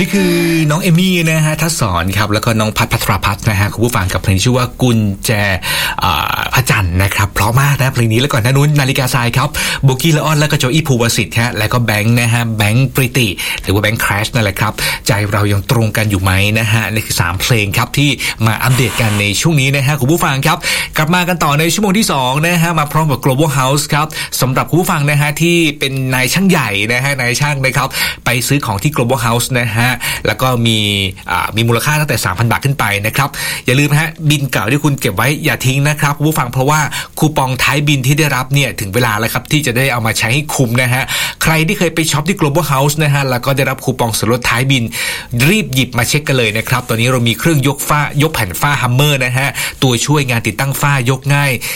นี่คือน้องเอมี่นะฮะทัศรครับแล้วก็น้องพัทรพัฒน์นะฮะคุณผู้ฟังกับเพลงชื่อว่ากุญแจพระจันทร์นะครับเพราะมากนะเพลงนี้แล้วก่อนหน้านู้นนาฬิกาทรายครับโบกี้ละออนแล้วก็โจอี้ภูวสิทธิ์ฮะแล้วก็แบงค์นะฮะแบงค์ปริติหรือว่าแบงค์แครชนั่นแหละครับใจเรายังตรงกันอยู่ไหมนะฮะนี่คือ3เพลงครับที่มาอัปเดตกันในช่วงนี้นะฮะคุณผู้ฟังครับกลับมากันต่อในชั่วโมงที่2นะฮะมาพร้อมกับ Global House ครับสำหรับคุณผู้ฟังนะฮะที่เป็นนายช่างใหญ่นะฮะนายช่างนะครับไปซื้อของที่ Global House นะฮะแล้วก็มีมูลค่าตั้งแต่ 3,000 บาทขึ้นไปนะครับอย่าลืมฮะบินเก่าที่คุณเก็บไว้อย่าทิ้งนะครับคุณผู้ฟังเพราะว่าคูปองท้ายบินที่ได้รับเนี่ยถึงเวลาแล้วครับที่จะได้เอามาใช้ให้คุ้มนะฮะใครที่เคยไปช็อปที่ Global House นะฮะแล้วก็ได้รับคูปองส่วนลดท้ายบินรีบหยิบมาเช็คกันเลยนะครับตอนนี้เรามีเครื่องยกแผ่นฝ้าฮัมเมอร์นะฮะตัวช่วยงานติดตั้งฝ้ายกง่าย